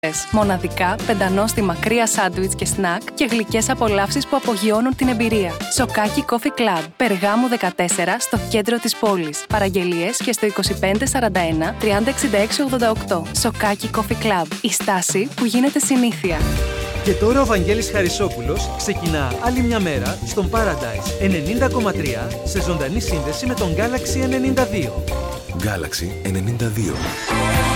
Μοναδικά, πεντανόστιμα κρύα σάντουιτς και σνακ και γλυκές απολαύσεις που απογειώνουν την εμπειρία. Σοκάκι Coffee Club, Περγάμου 14, στο κέντρο της πόλης. Παραγγελίες και στο 2541 306688. Σοκάκι Coffee Club, η στάση που γίνεται συνήθεια. Και τώρα ο Βαγγέλης Χαρισόπουλος ξεκινά άλλη μια μέρα στον Paradise 90,3 σε ζωντανή σύνδεση με τον Galaxy 92. Galaxy 92.